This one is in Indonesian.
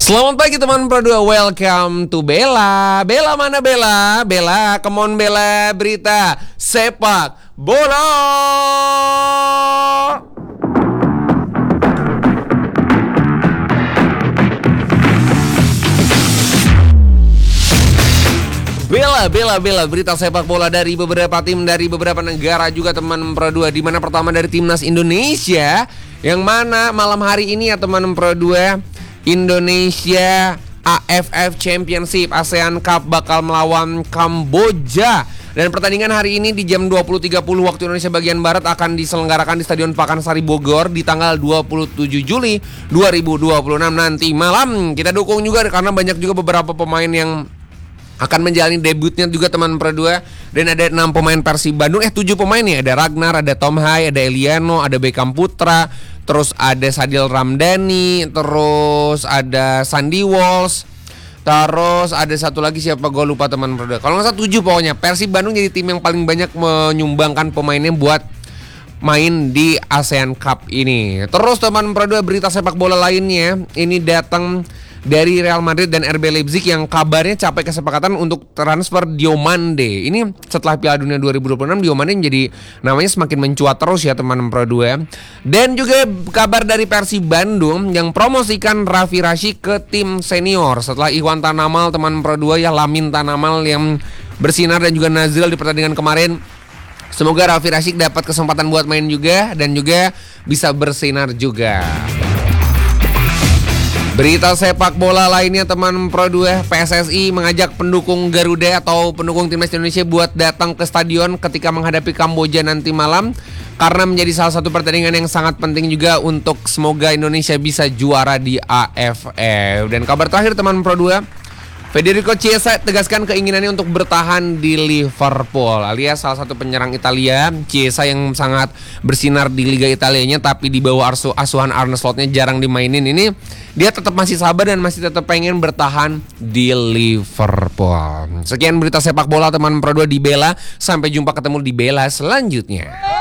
Selamat pagi teman Pro 2, welcome to Bella. Bella mana Bella? Bella, come on Bella, berita sepak bola. Bella, berita sepak bola dari beberapa tim, dari beberapa negara juga teman Pro 2. Di mana pertama dari timnas Indonesia, yang mana malam hari ini ya teman Pro 2, Indonesia AFF Championship ASEAN Cup bakal melawan Kamboja. Dan pertandingan hari ini di jam 20.30 waktu Indonesia bagian Barat akan diselenggarakan di Stadion Pakansari Bogor di tanggal 27 Juli 2026 nanti malam. Kita dukung juga karena banyak juga beberapa pemain yang akan menjalani debutnya juga teman Pro 2. Dan ada 6 pemain Persib Bandung, 7 pemain nih. Ada Ragnar, ada Tom Hai, ada Eliano, ada Beckham Putra, terus ada Sadil Ramdhani, terus ada Sandy Walsh, terus ada satu lagi siapa gue lupa teman Pro 2. Kalau nggak salah 7 pokoknya. Persib Bandung jadi tim yang paling banyak menyumbangkan pemainnya buat main di ASEAN Cup ini. Terus teman Pro 2, berita sepak bola lainnya ini datang dari Real Madrid dan RB Leipzig yang kabarnya capai kesepakatan untuk transfer Diomande. Ini setelah Piala Dunia 2026 Diomande jadi namanya semakin mencuat terus ya teman Pro 2. Dan juga kabar dari Persib Bandung yang promosikan Raffi Rashid ke tim senior setelah Iwan Tanamal teman Pro 2 ya, Lamin Tanamal yang bersinar dan juga Nazril di pertandingan kemarin. Semoga Raffi Rashid dapat kesempatan buat main juga dan juga bisa bersinar juga. Berita sepak bola lainnya teman Pro 2, PSSI mengajak pendukung Garuda atau pendukung timnas Indonesia buat datang ke stadion ketika menghadapi Kamboja nanti malam, karena menjadi salah satu pertandingan yang sangat penting juga untuk semoga Indonesia bisa juara di AFF. Dan kabar terakhir teman Pro 2, Federico Chiesa tegaskan keinginannya untuk bertahan di Liverpool, alias salah satu penyerang Italia. Chiesa yang sangat bersinar di Liga Italianya tapi di bawah asuhan Arne Slotnya jarang dimainin ini, dia tetap masih sabar dan masih tetap pengen bertahan di Liverpool. Sekian berita sepak bola teman Pro 2 di Bella. Sampai jumpa ketemu di Bella selanjutnya.